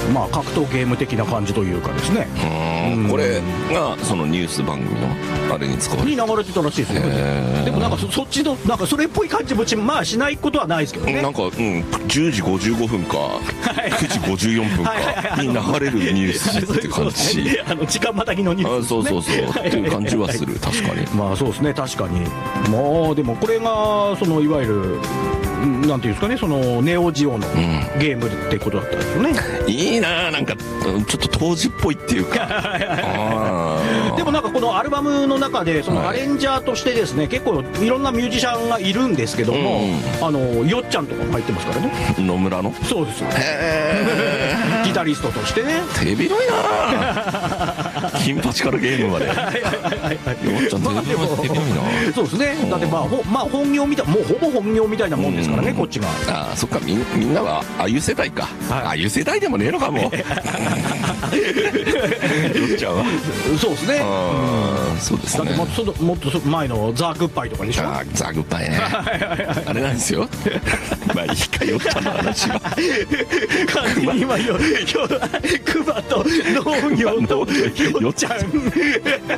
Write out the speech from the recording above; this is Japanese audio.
まあ格闘ゲーム的な感じというかですね、 これがそのニュース番組のあれに使われに流れてたらしいですね。でもなんかそっちのなんかそれっぽい感じもまあしないことはないですけどね。 なんか、10時55分か9時54分かに流れるニュースって感じ。 時間またぎのニュースですね。 そうっていう感じはする。確かに。 まあそうですね、確かに。まあでもこれがそのいわゆるなんていうんですかね、そのネオジオのゲームってことだったんですよね。 いいな、なんかちょっと当時っぽいっていうか。 でもなんかこのアルバムの中でそのアレンジャーとしてですね、結構いろんなミュージシャンがいるんですけども、よっちゃんとかも入ってますからね。 野村の。 そうですよ。ギタリストとしてね。 手広いな。金八からゲームまで。よっちゃん手広いな。 そうですね。だってまあ本業みたい、もうほぼ本業みたいなもんですからね、こっちが。 ああ、そっか、みんなはああいう世代か。ああいう世代でもねえのかも。よっちゃんは。 そうですね。 そうですね。 だってもっと前のザ・グッバイとかでしょ。 ザ・グッバイね。あれなんですよ。まあいいか、よっちゃんの話は。 完全に今クマと農業とよっちゃん。